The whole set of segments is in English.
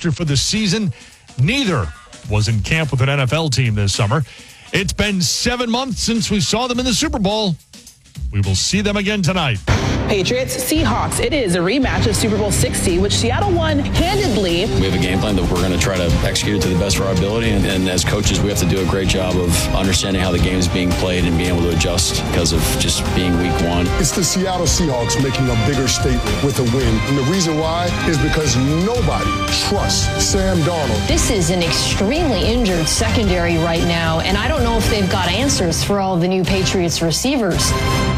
roster for the season. Neither was in camp with an NFL team this summer. It's been 7 months since we saw them in the Super Bowl. We will see them again tonight. Patriots, Seahawks. It is a rematch of Super Bowl 60, which Seattle won handedly. We have a game plan that we're going to try to execute it to the best of our ability. And as coaches, we have to do a great job of understanding how the game is being played and being able to adjust because of just being week one. It's the Seattle Seahawks making a bigger statement with a win. And the reason why is because nobody trusts Sam Darnold. This is an extremely injured secondary right now, and I don't know if they've got answers for all the new Patriots receivers.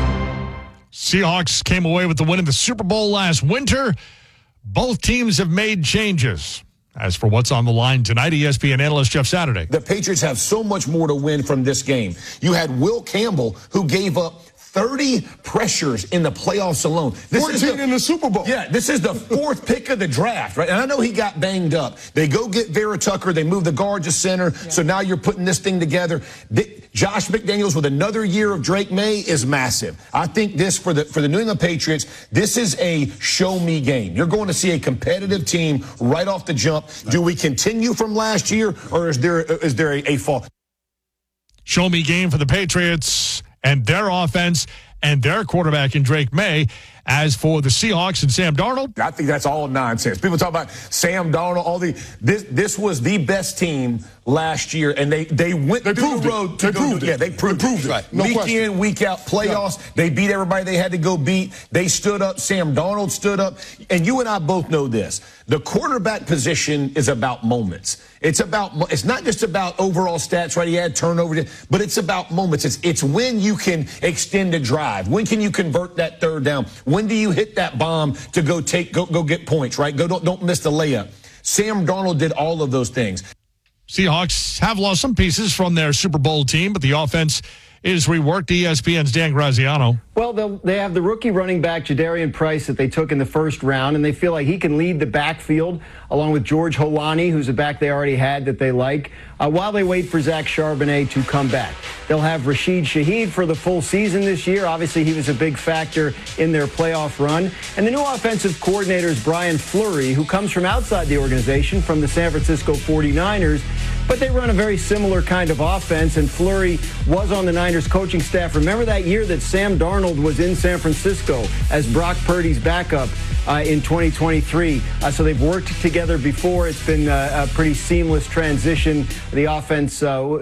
Seahawks came away with the win in the Super Bowl last winter. Both teams have made changes. As for what's on the line tonight, ESPN analyst Jeff Saturday. The Patriots have so much more to win from this game. You had Will Campbell, who gave up 30 pressures in the playoffs alone. 14 in the Super Bowl. Yeah, this is the fourth pick of the draft, right? And I know he got banged up. They go get Vera Tucker. They move the guard to center. Yeah. So now you're putting this thing together. Josh McDaniels with another year of Drake May is massive. I think this for the New England Patriots, this is a show-me game. You're going to see a competitive team right off the jump. Do we continue from last year, or is there a fall? Show-me game for the Patriots and their offense and their quarterback in Drake May. As for the Seahawks and Sam Darnold, I think that's all nonsense. People talk about Sam Darnold, this was the best team last year, and they went through the road to go do it. Yeah, they proved it. Right. No week question. in, week out, playoffs, yeah. They beat everybody they had to go beat. They stood up. Sam Darnold stood up. And you and I both know this. The quarterback position is about moments. It's not just about overall stats, right? He had turnover, but it's about moments. It's when you can extend a drive. When can you convert that third down? When do you hit that bomb to go get points, right? Don't miss the layup. Sam Darnold did all of those things. Seahawks have lost some pieces from their Super Bowl team, but the offense is reworked. ESPN's Dan Graziano. Well, they have the rookie running back, Jadarian Price, that they took in the first round, and they feel like he can lead the backfield along with George Holani, who's a back they already had that they like, while they wait for Zach Charbonnet to come back. They'll have Rashid Shaheed for the full season this year. Obviously, he was a big factor in their playoff run. And the new offensive coordinator is Brian Fleury, who comes from outside the organization, from the San Francisco 49ers. But they run a very similar kind of offense, and Fleury was on the Niners coaching staff. Remember that year that Sam Darnold was in San Francisco as Brock Purdy's backup in 2023. So they've worked together before. It's been a pretty seamless transition. The offense,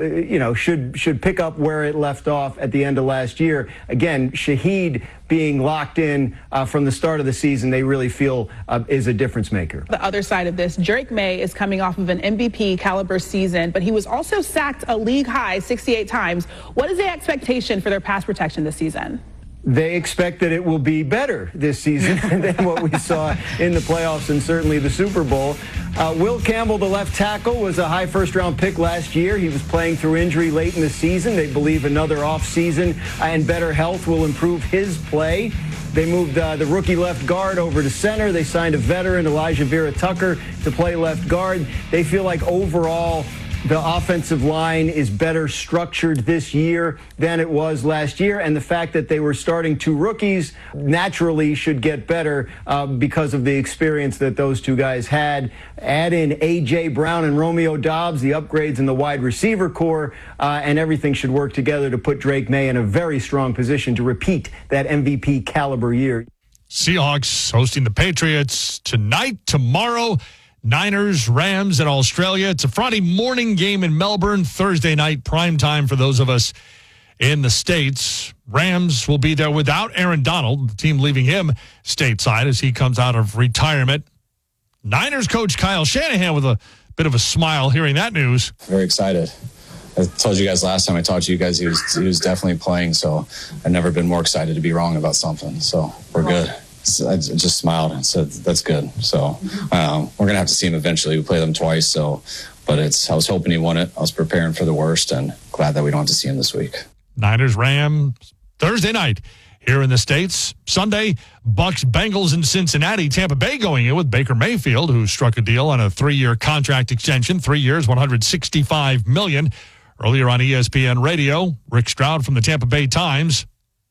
should pick up where it left off at the end of last year. Again, Shaheed being locked in from the start of the season, they really feel is a difference maker. The other side of this, Drake May is coming off of an MVP caliber season, but he was also sacked a league high 68 times. What is the expectation for their pass protection this season? They expect that it will be better this season than what we saw in the playoffs and certainly the Super Bowl. Will Campbell, the left tackle, was a high first-round pick last year. He was playing through injury late in the season. They believe another off-season and better health will improve his play. They moved the rookie left guard over to center. They signed a veteran, Elijah Vera Tucker, to play left guard. They feel like overall the offensive line is better structured this year than it was last year, and the fact that they were starting two rookies naturally should get better because of the experience that those two guys had. Add in A.J. Brown and Romeo Doubs, the upgrades in the wide receiver core, and everything should work together to put Drake May in a very strong position to repeat that MVP caliber year. Seahawks hosting the Patriots tonight, tomorrow. Niners, Rams, and Australia. It's a Friday morning game in Melbourne, Thursday night, prime time for those of us in the States. Rams will be there without Aaron Donald, the team leaving him stateside as he comes out of retirement. Niners coach Kyle Shanahan with a bit of a smile hearing that news. Very excited. I told you guys last time I talked to you guys, he was definitely playing, so I've never been more excited to be wrong about something. So we're good. I just smiled and said, that's good. So we're going to have to see him eventually. We play them twice. But I was hoping he won it. I was preparing for the worst and glad that we don't have to see him this week. Niners, Rams, Thursday night here in the States. Sunday, Bucks, Bengals in Cincinnati. Tampa Bay going in with Baker Mayfield, who struck a deal on a 3-year contract extension, 3 years, $165 million. Earlier on ESPN Radio, Rick Stroud from the Tampa Bay Times.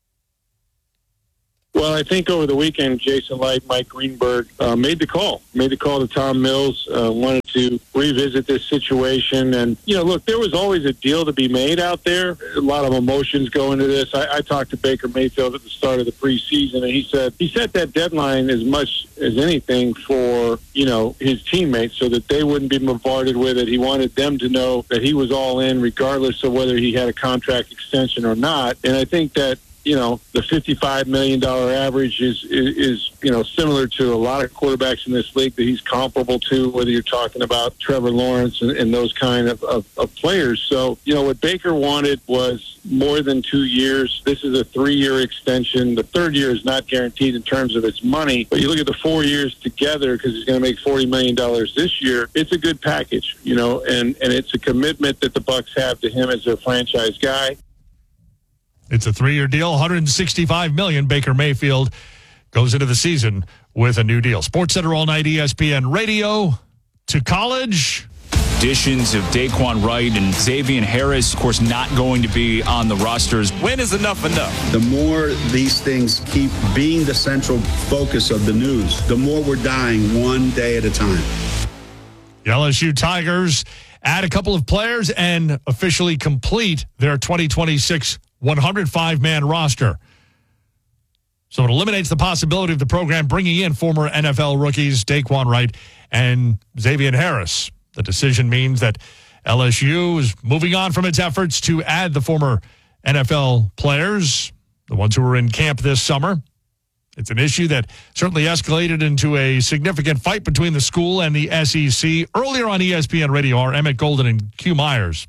Well, I think over the weekend, Jason Light, Mike Greenberg made the call to Tom Mills, wanted to revisit this situation. And, look, there was always a deal to be made out there. A lot of emotions go into this. I talked to Baker Mayfield at the start of the preseason, and he said he set that deadline as much as anything for, his teammates so that they wouldn't be bombarded with it. He wanted them to know that he was all in regardless of whether he had a contract extension or not. And I think that, the $55 million average is similar to a lot of quarterbacks in this league that he's comparable to, whether you're talking about Trevor Lawrence and those kind of players. So, what Baker wanted was more than 2 years. This is a 3-year extension. The third year is not guaranteed in terms of its money, but you look at the 4 years together because he's going to make $40 million this year. It's a good package, and it's a commitment that the Bucs have to him as their franchise guy. It's a 3-year deal, $165 million. Baker Mayfield goes into the season with a new deal. SportsCenter all night, ESPN Radio to college. Additions of Daquan Wright and Xavier Harris, of course, not going to be on the rosters. When is enough enough? The more these things keep being the central focus of the news, the more we're dying one day at a time. The LSU Tigers add a couple of players and officially complete their 2026 105-man roster. So it eliminates the possibility of the program bringing in former NFL rookies Daquan Wright and Xavier Harris. The decision means that LSU is moving on from its efforts to add the former NFL players, the ones who were in camp this summer. It's an issue that certainly escalated into a significant fight between the school and the SEC. Earlier on ESPN Radio are Emmett Golden and Q Myers.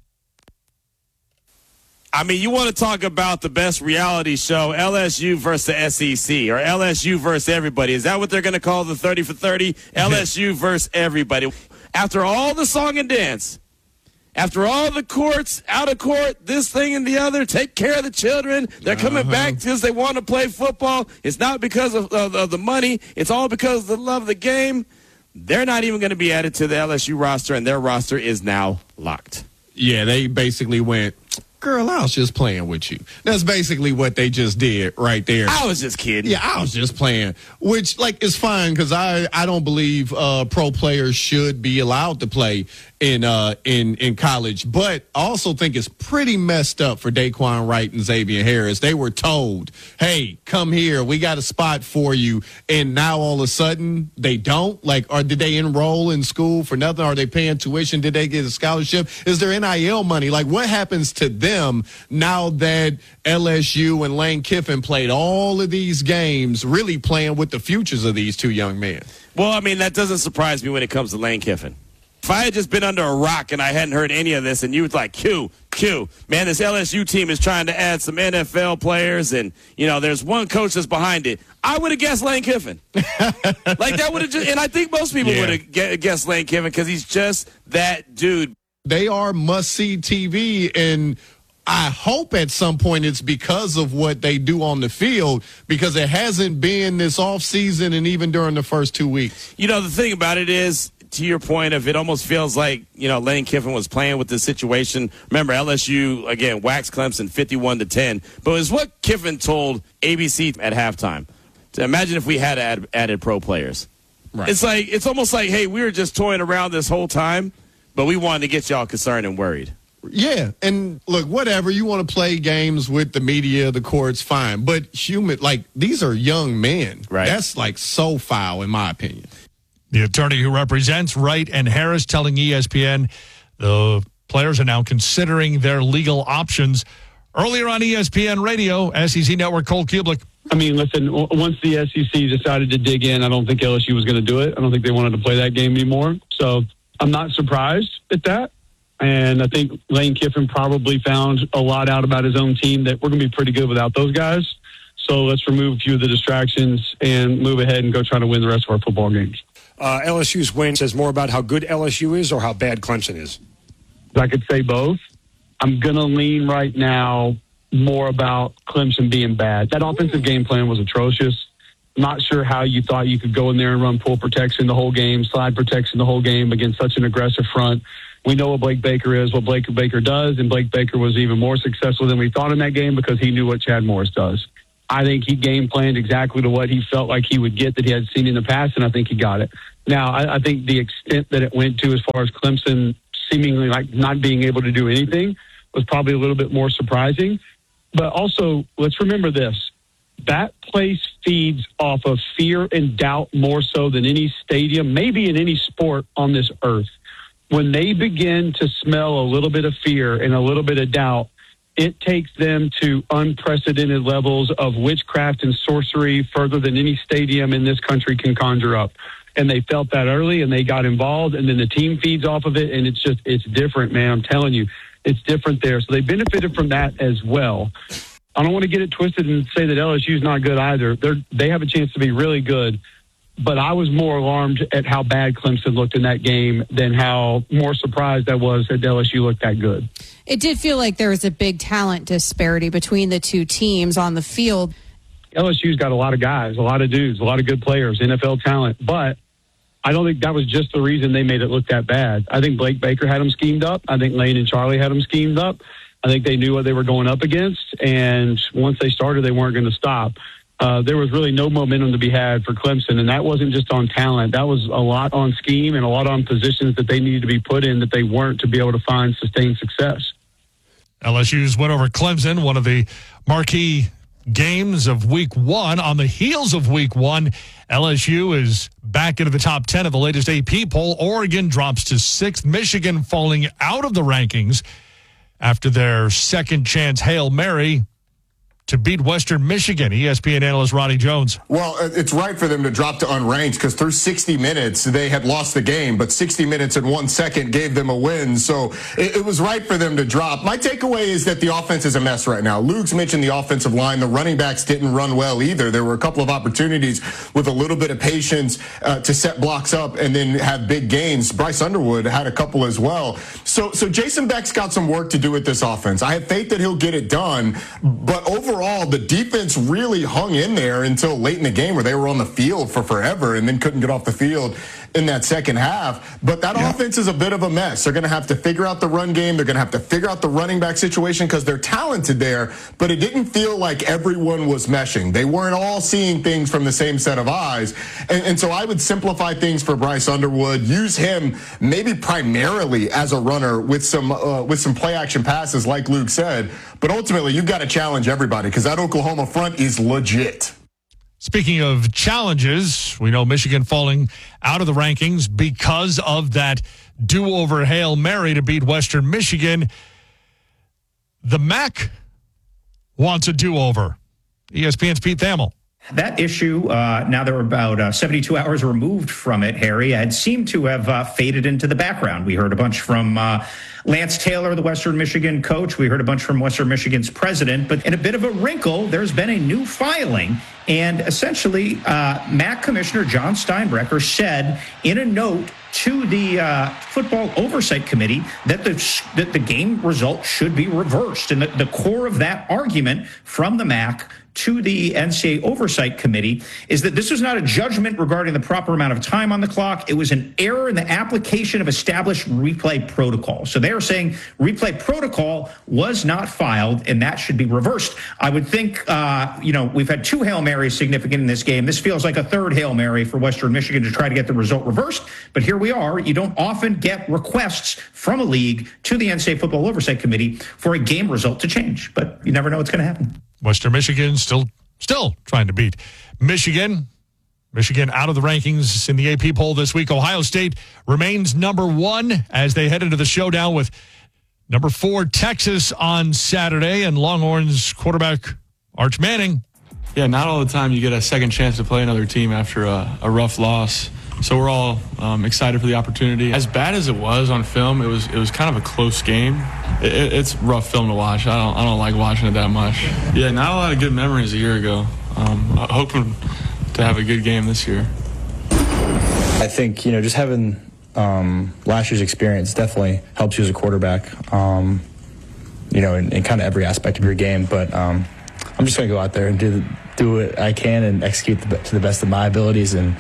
I mean, you want to talk about the best reality show, LSU versus the SEC, or LSU versus everybody. Is that what they're going to call the 30 for 30? LSU versus everybody. After all the song and dance, after all the courts, out of court, this thing and the other, take care of the children. They're coming back because they want to play football. It's not because of the money. It's all because of the love of the game. They're not even going to be added to the LSU roster, and their roster is now locked. Yeah, they basically went, girl, I was just playing with you. That's basically what they just did right there. I was just kidding. Yeah, I was just playing, which, is fine because I don't believe pro players should be allowed to play in college. But I also think it's pretty messed up for Daquan Wright and Xavier Harris. They were told, hey, come here. We got a spot for you. And now all of a sudden they don't? Or did they enroll in school for nothing? Are they paying tuition? Did they get a scholarship? Is there NIL money? What happens to them now that LSU and Lane Kiffin played all of these games, really playing with the futures of these two young men? Well, I mean, that doesn't surprise me when it comes to Lane Kiffin. If I had just been under a rock and I hadn't heard any of this and you was like, Q, man, this LSU team is trying to add some NFL players and, there's one coach that's behind it, I would have guessed Lane Kiffin. That would have just, and I think most people would have guessed Lane Kiffin because he's just that dude. They are must-see TV, and I hope at some point it's because of what they do on the field, because it hasn't been this offseason and even during the first 2 weeks. The thing about it is, to your point of it almost feels like, Lane Kiffin was playing with this situation. Remember, LSU, again, waxed Clemson 51-10. But it was what Kiffin told ABC at halftime. To imagine if we had added pro players. Right. It's almost like, hey, we were just toying around this whole time, but we wanted to get y'all concerned and worried. Yeah, and look, whatever, you want to play games with the media, the courts, fine. But these are young men. Right. That's so foul, in my opinion. The attorney who represents Wright and Harris telling ESPN the players are now considering their legal options. Earlier on ESPN Radio, SEC Network, Cole Kublik. I mean, listen, once the SEC decided to dig in, I don't think LSU was going to do it. I don't think they wanted to play that game anymore. So I'm not surprised at that. And I think Lane Kiffin probably found a lot out about his own team that we're going to be pretty good without those guys. So let's remove a few of the distractions and move ahead and go try to win the rest of our football games. LSU's win says more about how good LSU is or how bad Clemson is? I could say both. I'm going to lean right now more about Clemson being bad. That offensive game plan was atrocious. Not sure how you thought you could go in there and run pull protection the whole game, slide protection the whole game against such an aggressive front. We know what Blake Baker is, what Blake Baker does, and Blake Baker was even more successful than we thought in that game because he knew what Chad Morris does. I think he game planned exactly to what he felt like he would get that he had seen in the past, and I think he got it. Now, I think the extent that it went to as far as Clemson seemingly like not being able to do anything was probably a little bit more surprising. But also, let's remember this. That place feeds off of fear and doubt more so than any stadium, maybe in any sport on this earth. When they begin to smell a little bit of fear and a little bit of doubt, it takes them to unprecedented levels of witchcraft and sorcery further than any stadium in this country can conjure up. And they felt that early, and they got involved, and then the team feeds off of it, and it's different, man. I'm telling you, it's different there. So they benefited from that as well. I don't want to get it twisted and say that LSU is not good either. They have a chance to be really good, but I was more alarmed at how bad Clemson looked in that game than how more surprised I was that LSU looked that good. It did feel like there was a big talent disparity between the two teams on the field. LSU's got a lot of guys, a lot of dudes, a lot of good players, NFL talent, but I don't think that was just the reason they made it look that bad. I think Blake Baker had them schemed up. I think Lane and Charlie had them schemed up. I think they knew what they were going up against, and once they started, they weren't going to stop. There was really no momentum to be had for Clemson, and that wasn't just on talent. That was a lot on scheme and a lot on positions that they needed to be put in that they weren't to be able to find sustained success. LSU's win over Clemson, one of the marquee games of week one. On the heels of week one, LSU is back into the top 10 of the latest AP poll. Oregon drops to 6th. Michigan falling out of the rankings after their second chance Hail Mary to beat Western Michigan. ESPN analyst Ronnie Jones. Well, it's right for them to drop to unranked because through 60 minutes, they had lost the game, but 60 minutes and 1 second gave them a win. So it was right for them to drop. My takeaway is that the offense is a mess right now. Luke's mentioned the offensive line. The running backs didn't run well either. There were a couple of opportunities with a little bit of patience to set blocks up and then have big gains. Bryce Underwood had a couple as well. So Jason Beck's got some work to do with this offense. I have faith that he'll get it done, but overall, the defense really hung in there until late in the game where they were on the field for forever and then couldn't get off the field in that second half. But that offense is a bit of a mess. They're going to have to figure out the run game. They're going to have to figure out the running back situation because they're talented there, but it didn't feel like everyone was meshing. They weren't all seeing things from the same set of eyes. And so I would simplify things for Bryce Underwood, use him maybe primarily as a runner with some play action passes like Luke said. But ultimately, you've got to challenge everybody because that Oklahoma front is legit. Speaking of challenges, we know Michigan falling out of the rankings because of that do-over Hail Mary to beat Western Michigan. The MAC wants a do-over. ESPN's Pete Thamel. That issue, now that we're about 72 hours removed from it, Harry, had seemed to have faded into the background. We heard a bunch from Lance Taylor, the Western Michigan coach. We heard a bunch from Western Michigan's president. But in a bit of a wrinkle, there's been a new filing. And essentially, MAC Commissioner John Steinbrecher said in a note to the Football Oversight Committee that the game result should be reversed. And the core of that argument from the MAC to the NCAA Oversight Committee is that this was not a judgment regarding the proper amount of time on the clock. It was an error in the application of established replay protocol. So they are saying replay protocol was not filed, and that should be reversed. I would think, we've had 2 Hail Marys significant in this game. This feels like a 3rd Hail Mary for Western Michigan to try to get the result reversed. But here we are. You don't often get requests from a league to the NCAA Football Oversight Committee for a game result to change. But you never know what's going to happen. Western Michigan still trying to beat Michigan. Michigan out of the rankings in the AP poll this week. Ohio State remains number 1 as they head into the showdown with number 4 Texas on Saturday, and Longhorns quarterback Arch Manning. Yeah, not all the time you get a second chance to play another team after a rough loss. So we're all excited for the opportunity. As bad as it was on film, it was kind of a close game. It's rough film to watch. I don't like watching it that much. Yeah, not a lot of good memories a year ago. Hoping to have a good game this year. I think just having last year's experience definitely helps you as a quarterback. In kind of every aspect of your game. But I'm just going to go out there and do what I can and execute to the best of my abilities and,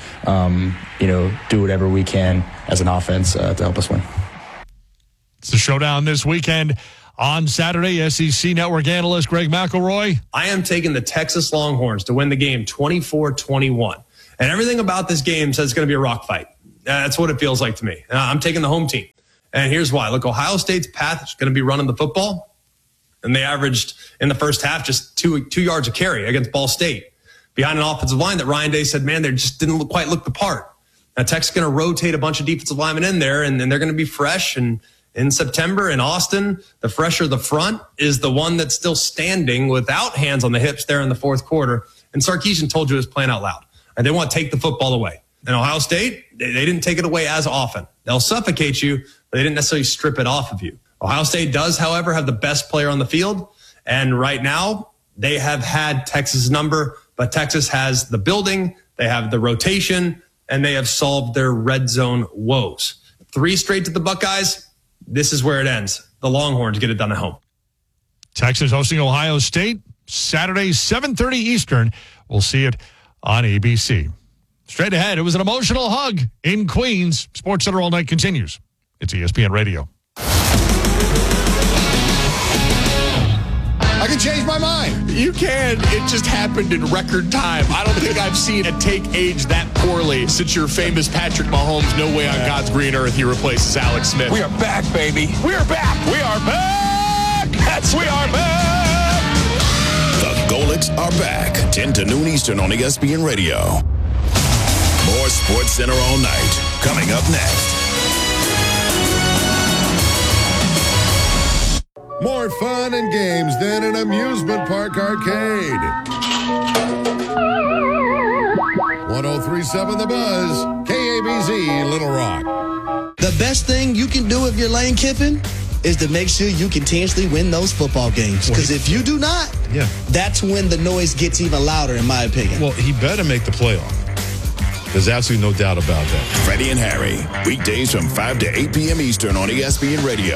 do whatever we can as an offense to help us win. It's the showdown this weekend On Saturday, SEC Network analyst Greg McElroy. I am taking the Texas Longhorns to win the game 24-21. And everything about this game says it's going to be a rock fight. That's what it feels like to me. I'm taking the home team. And here's why. Look, Ohio State's path is going to be running the football. And they averaged in the first half just two yards a carry against Ball State behind an offensive line that Ryan Day said, man, they just didn't quite look the part. Now, Texas is going to rotate a bunch of defensive linemen in there, and they're going to be fresh. And in September in Austin, the fresher the front is the one that's still standing without hands on the hips there in the fourth quarter. And Sarkisian told you it was playing out loud. And they want to take the football away. And Ohio State, they didn't take it away as often. They'll suffocate you, but they didn't necessarily strip it off of you. Ohio State does, however, have the best player on the field. And right now, they have had Texas' number, but Texas has the building, they have the rotation, and they have solved their red zone woes. 3 straight to the Buckeyes. This is where it ends. The Longhorns get it done at home. Texas hosting Ohio State Saturday, 7:30 Eastern. We'll see it on ABC. Straight ahead, it was an emotional hug in Queens. Sports Center All Night continues. It's ESPN Radio. I can change my mind. You can. It just happened in record time. I don't think I've seen a take age that poorly since your famous Patrick Mahomes, no way on God's green earth he replaces Alex Smith. We are back, baby. We are back. We are back. That's we are back. The Golics are back. 10 to noon Eastern on ESPN Radio. More Sports Center All Night. Coming up next. More fun and games than an amusement park arcade. 103.7 The Buzz, KABZ, Little Rock. The best thing you can do if you're Lane Kiffin is to make sure you continuously win those football games. Because if you do not, that's when the noise gets even louder, in my opinion. Well, he better make the playoff. There's absolutely no doubt about that. Freddie and Harry, weekdays from 5 to 8 p.m. Eastern on ESPN Radio.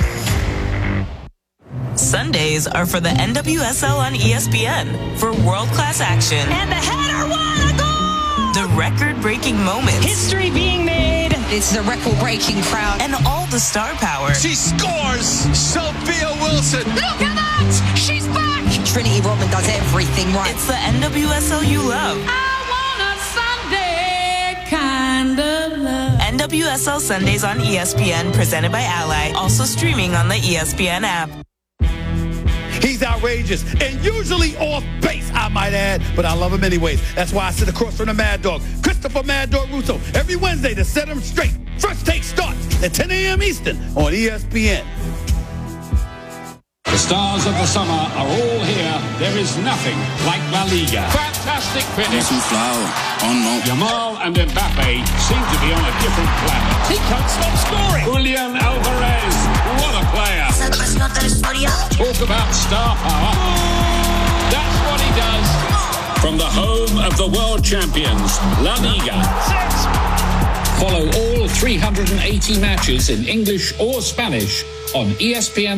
Sundays are for the NWSL on ESPN for world-class action. And the header, what a goal! The record-breaking moments. History being made. It's the record-breaking crowd. And all the star power. She scores! Sophia Wilson! Look at that! She's back! Trinity Rodman does everything right. It's the NWSL you love. I want a Sunday kind of love. NWSL Sundays on ESPN, presented by Ally. Also streaming on the ESPN app. He's outrageous and usually off base, I might add, but I love him anyways. That's why I sit across from the Mad Dog, Christopher Mad Dog Russo, every Wednesday to set him straight. First Take starts at 10 a.m. Eastern on ESPN. The stars of the summer are all here. There is nothing like La Liga. Fantastic finish. Yamal and Mbappe seem to be on a different planet. He can't stop scoring. Julian Alvarez, what a player. Talk about star power. That's what he does. From the home of the world champions, La Liga. Follow all 380 matches in English or Spanish on ESPN+.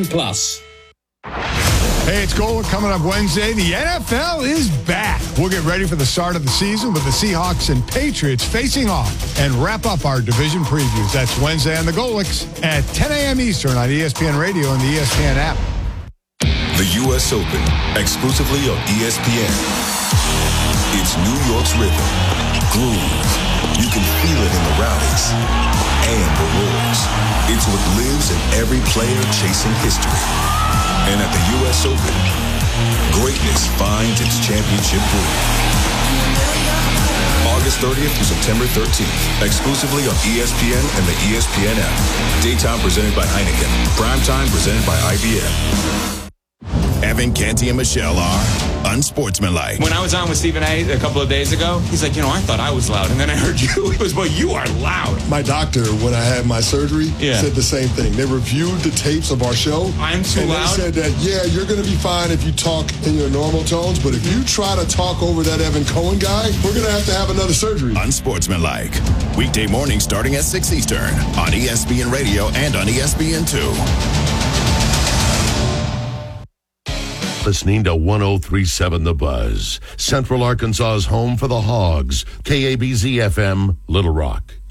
Hey, it's Golic coming up Wednesday. The NFL is back. We'll get ready for the start of the season with the Seahawks and Patriots facing off and wrap up our division previews. That's Wednesday on the Golics at 10 a.m. Eastern on ESPN Radio and the ESPN app. The U.S. Open, exclusively on ESPN. It's New York's rhythm, groove. You can feel it in the rallies and the roars. It's what lives in every player chasing history. And at the U.S. Open, greatness finds its championship groove. August 30th through September 13th, exclusively on ESPN and the ESPN app. Daytime presented by Heineken. Primetime presented by IBM. Evan, Canty, and Michelle are unsportsmanlike. When I was on with Stephen A. a couple of days ago, he's like, I thought I was loud. And then I heard you. He was, well, you are loud. My doctor, when I had my surgery, said the same thing. They reviewed the tapes of our show. I'm too loud? They said that, you're going to be fine if you talk in your normal tones, but if you try to talk over that Evan Cohen guy, we're going to have another surgery. Unsportsmanlike. Weekday morning starting at 6 Eastern on ESPN Radio and on ESPN2. Listening to 103.7 The Buzz, Central Arkansas's home for the Hogs, KABZ FM, Little Rock.